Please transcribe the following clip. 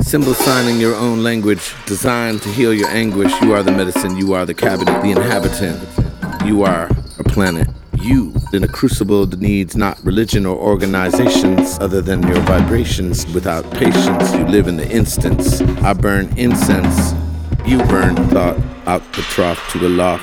Symbol signing your own language, designed to heal your anguish. You are the medicine, you are the cabinet, the inhabitant. You are a planet. You, in a crucible that needs not religion or organizations other than your vibrations. Without patience, you live in the instance. I burn incense. You burn thought out the trough to aloft.